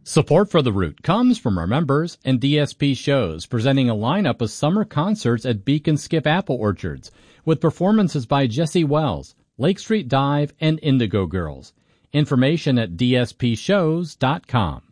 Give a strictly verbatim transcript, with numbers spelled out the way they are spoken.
Support for The Root comes from our members and D S P Shows, presenting a lineup of summer concerts at Beacon Skip Apple Orchards, with performances by Jesse Wells, Lake Street Dive, and Indigo Girls. Information at d s p shows dot com.